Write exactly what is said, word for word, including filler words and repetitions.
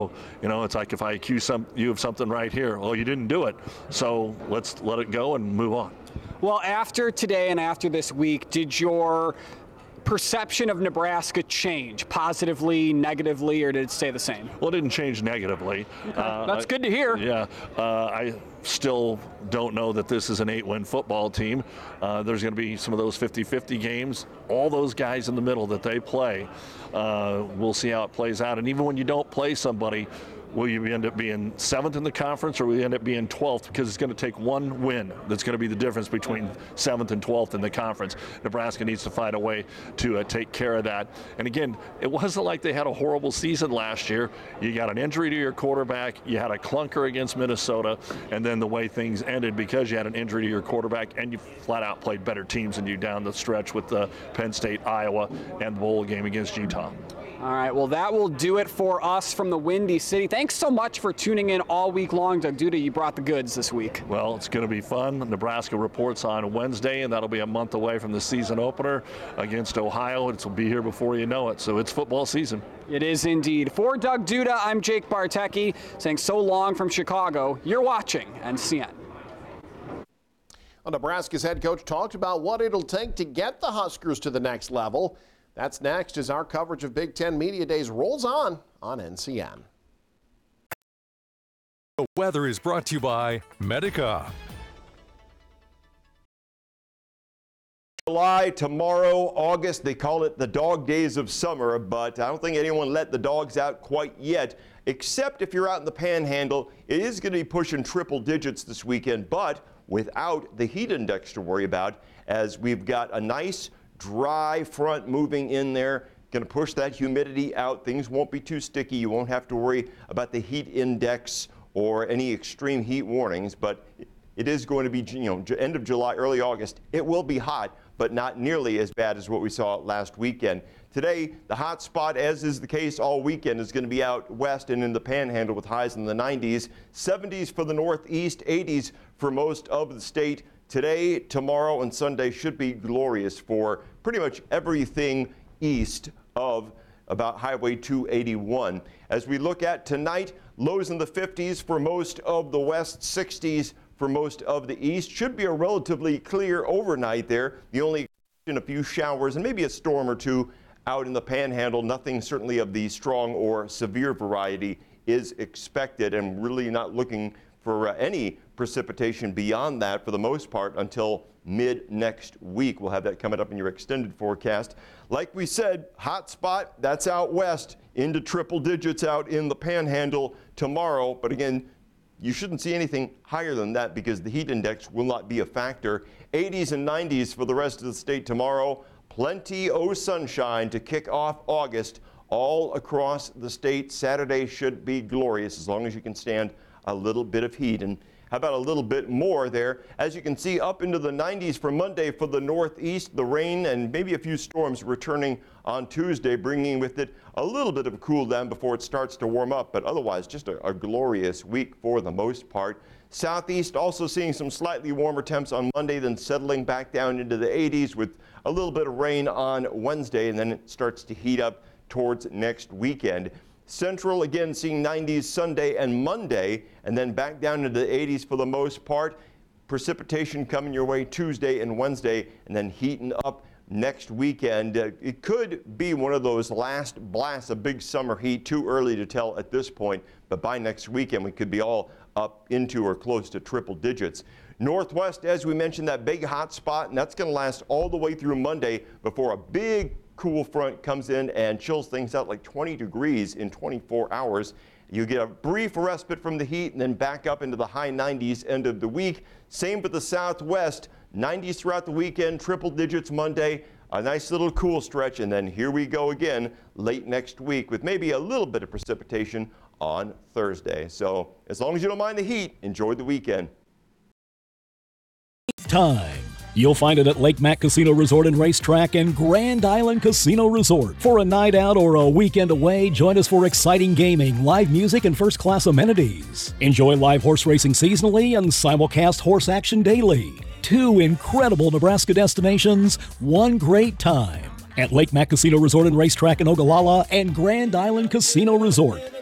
You know, it's like if I accuse some, you of something right here, well, you didn't do it, so let's let it go and move on. Well, after today and after this week, did your perception of Nebraska change positively, negatively, or did it stay the same? Well, it didn't change negatively. Okay. Uh, That's good to hear. Yeah. Uh, I still don't know that this is an eight-win football team. Uh, there's going to be some of those fifty-fifty games. All those guys in the middle that they play, uh, we'll see how it plays out. And even when you don't play somebody, will you end up being seventh in the conference, or will you end up being twelfth? Because it's going to take one win that's going to be the difference between seventh and twelfth in the conference. Nebraska needs to find a way to uh, take care of that. And again, it wasn't like they had a horrible season last year. You got an injury to your quarterback, you had a clunker against Minnesota, and then the way things ended because you had an injury to your quarterback and you flat out played better teams than you down the stretch with uh, Penn State, Iowa, and the bowl game against Utah. All right, well, that will do it for us from the Windy City. Thanks so much for tuning in all week long. Doug Duda, you brought the goods this week. Well, it's going to be fun. Nebraska reports on Wednesday, and that'll be a month away from the season opener against Ohio. It will be here before you know it, so it's football season. It is indeed. For Doug Duda, I'm Jake Bartecki, saying so long from Chicago. You're watching N C N. Well, Nebraska's head coach talked about what it'll take to get the Huskers to the next level. That's next as our coverage of Big Ten Media Days rolls on on N C N. The weather is brought to you by Medica. July, tomorrow, August, they call it the dog days of summer, but I don't think anyone let the dogs out quite yet, except if you're out in the Panhandle. It is going to be pushing triple digits this weekend, but without the heat index to worry about, as we've got a nice dry front moving in there, going to push that humidity out. Things won't be too sticky. You won't have to worry about the heat index or any extreme heat warnings, but it is going to be, you know, end of July, early August. It will be hot, but not nearly as bad as what we saw last weekend. Today, the hot spot, as is the case all weekend, is going to be out west and in the Panhandle with highs in the nineties, seventies for the Northeast, eighties for most of the state. Today, tomorrow, and Sunday should be glorious for pretty much everything east of about Highway two eighty-one. As we look at tonight, lows in the fifties for most of the west, sixties for most of the east. Should be a relatively clear overnight there. The only exception, a few showers and maybe a storm or two out in the Panhandle. Nothing certainly of the strong or severe variety is expected, and really not looking for uh, any precipitation beyond that for the most part until mid next week. We'll have that coming up in your extended forecast. Like we said, hot spot, that's out west into triple digits out in the Panhandle tomorrow. But again, you shouldn't see anything higher than that because the heat index will not be a factor. eighties and nineties for the rest of the state tomorrow. Plenty of sunshine to kick off August all across the state. Saturday should be glorious as long as you can stand a little bit of heat. And how about a little bit more there? As you can see, up into the nineties for Monday for the Northeast. The rain and maybe a few storms returning on Tuesday, bringing with it a little bit of a cool down before it starts to warm up. But otherwise, just a, a glorious week for the most part. Southeast also seeing some slightly warmer temps on Monday, then settling back down into the eighties with a little bit of rain on Wednesday, and then it starts to heat up towards next weekend. Central, again, seeing nineties Sunday and Monday, and then back down into the eighties for the most part. Precipitation coming your way Tuesday and Wednesday, and then heating up next weekend. Uh, it could be one of those last blasts of big summer heat. Too early to tell at this point, but by next weekend we could be all up into or close to triple digits. Northwest, as we mentioned, that big hot spot, and that's going to last all the way through Monday before a big cool front comes in and chills things out like twenty degrees in twenty-four hours. You get a brief respite from the heat and then back up into the high nineties end of the week. Same for the Southwest, nineties throughout the weekend, triple digits Monday, a nice little cool stretch, and then here we go again late next week with maybe a little bit of precipitation on Thursday. So as long as you don't mind the heat, enjoy the weekend. Time. You'll find it at Lake Mac Casino Resort and Racetrack and Grand Island Casino Resort. For a night out or a weekend away, join us for exciting gaming, live music, and first-class amenities. Enjoy live horse racing seasonally and simulcast horse action daily. Two incredible Nebraska destinations, one great time. At Lake Mac Casino Resort and Racetrack in Ogallala and Grand Island Casino Resort.